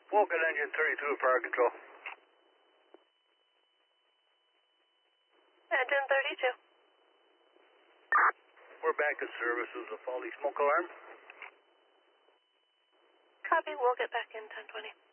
Vulcan engine 32, fire control. Engine 32. We're back in service. Is a faulty smoke alarm. Copy, we'll get back in 1020.